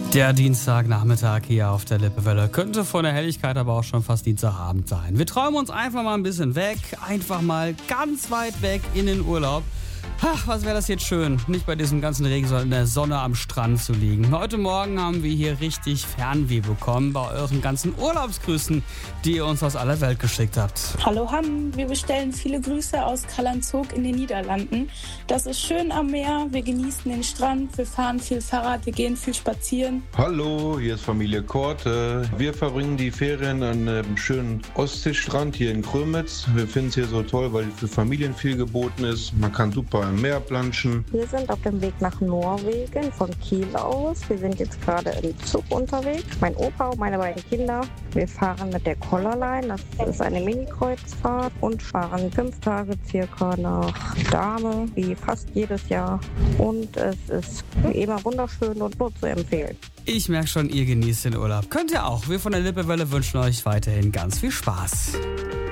Der Dienstagnachmittag hier auf der Lippewelle könnte von der Helligkeit aber auch schon fast Dienstagabend sein. Wir träumen uns einfach mal ein bisschen weg, einfach mal ganz weit weg in den Urlaub. Ach, was wäre das jetzt schön, nicht bei diesem ganzen Regen, sondern in der Sonne am Strand zu liegen. Heute Morgen haben wir hier richtig Fernweh bekommen bei euren ganzen Urlaubsgrüßen, die ihr uns aus aller Welt geschickt habt. Hallo Hamm, wir bestellen viele Grüße aus Kalanzog in den Niederlanden. Das ist schön am Meer, wir genießen den Strand, wir fahren viel Fahrrad, wir gehen viel spazieren. Hallo, hier ist Familie Korte. Wir verbringen die Ferien an einem schönen Ostseestrand hier in Krömitz. Wir finden es hier so toll, weil für Familien viel geboten ist. Man kann super im Meer planschen. Wir sind auf dem Weg nach Norwegen von Kiel aus. Wir sind jetzt gerade im Zug unterwegs. Mein Opa und meine beiden Kinder. Wir fahren mit der Colorline. Das ist eine Mini-Kreuzfahrt und fahren 5 Tage circa nach Dahme, wie fast jedes Jahr. Und es ist immer wunderschön und nur zu empfehlen. Ich merke schon, ihr genießt den Urlaub. Könnt ihr auch. Wir von der Lippewelle wünschen euch weiterhin ganz viel Spaß.